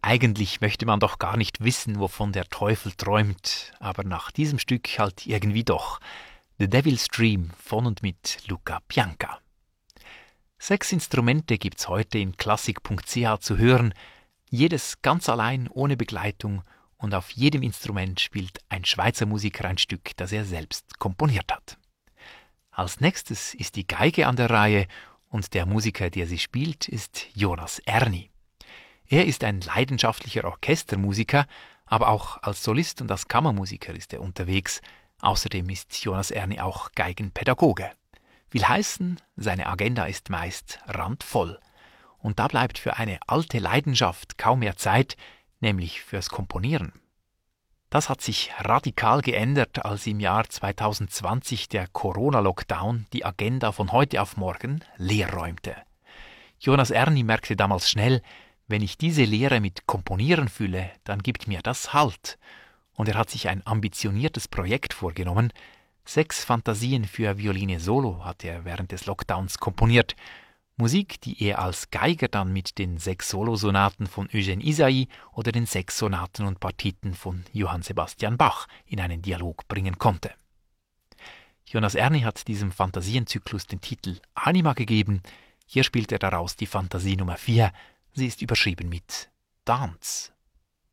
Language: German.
Eigentlich möchte man doch gar nicht wissen, wovon der Teufel träumt, aber nach diesem Stück halt irgendwie doch. The Devil's Dream von und mit Luca Pianka. 6 Instrumente gibt's heute in klassik.ch zu hören, jedes ganz allein, ohne Begleitung, und auf jedem Instrument spielt ein Schweizer Musiker ein Stück, das er selbst komponiert hat. Als nächstes ist die Geige an der Reihe und der Musiker, der sie spielt, ist Jonas Erni. Er ist ein leidenschaftlicher Orchestermusiker, aber auch als Solist und als Kammermusiker ist er unterwegs. Außerdem ist Jonas Erni auch Geigenpädagoge. Will heißen, seine Agenda ist meist randvoll. Und da bleibt für eine alte Leidenschaft kaum mehr Zeit, nämlich fürs Komponieren. Das hat sich radikal geändert, als im Jahr 2020 der Corona-Lockdown die Agenda von heute auf morgen leer räumte. Jonas Erni merkte damals schnell, wenn ich diese Leere mit Komponieren fülle, dann gibt mir das Halt. Und er hat sich ein ambitioniertes Projekt vorgenommen. 6 Fantasien für Violine Solo hat er während des Lockdowns komponiert. Musik, die er als Geiger dann mit den 6 Solosonaten von Eugène Ysaÿe oder den 6 Sonaten und Partiten von Johann Sebastian Bach in einen Dialog bringen konnte. Jonas Erni hat diesem Fantasienzyklus den Titel Anima gegeben. Hier spielt er daraus die Fantasie Nummer 4. Sie ist überschrieben mit Dance.